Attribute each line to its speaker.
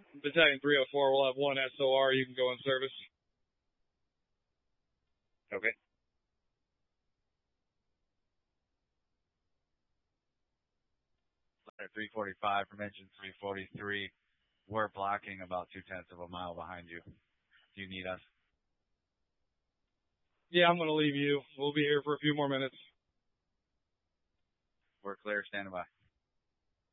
Speaker 1: Battalion 304 will have one SOR. You can go in service.
Speaker 2: Okay. At 345 from engine 343. We're blocking about 0.2 of a mile behind you. Do you need us?
Speaker 1: Yeah, I'm going to leave you. We'll be here for a few more minutes.
Speaker 2: We're clear. Standing by.